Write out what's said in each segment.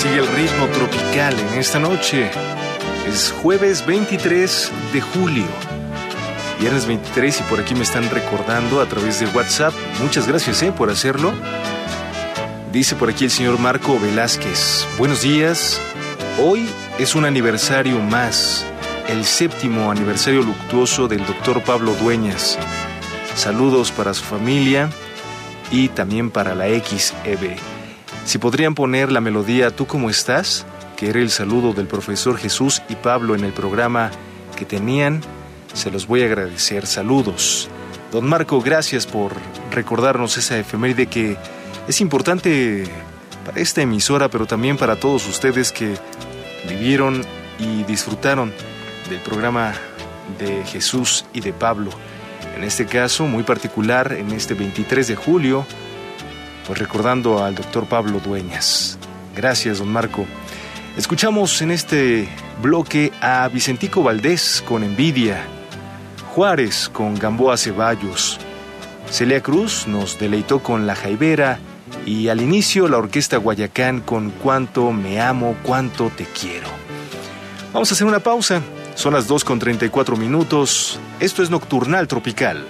sigue el ritmo tropical en esta noche. Es jueves 23 de julio. Viernes 23 y por aquí me están recordando a través de WhatsApp. Muchas gracias por hacerlo. Dice por aquí el señor Marco Velázquez. Buenos días. Hoy es un aniversario más. El 7º aniversario luctuoso del doctor Pablo Dueñas. Saludos para su familia y también para la XEB. Si podrían poner la melodía ¿Tú cómo estás?, que era el saludo del profesor Jesús y Pablo en el programa que tenían, se los voy a agradecer. Saludos. Don Marco, gracias por recordarnos esa efeméride que es importante para esta emisora, pero también para todos ustedes que vivieron y disfrutaron del programa de Jesús y de Pablo. En este caso, muy particular, en este 23 de julio, pues recordando al doctor Pablo Dueñas. Gracias, don Marco. Escuchamos en este bloque a Vicentico Valdés con Envidia, Juárez con Gamboa Ceballos, Celia Cruz nos deleitó con La Jaibera y al inicio la Orquesta Guayacán con Cuánto me amo, cuánto te quiero. Vamos a hacer una pausa. Son las 2:34. Esto es Nocturnal Tropical.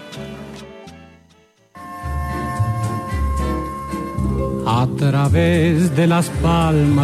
A través de las palmas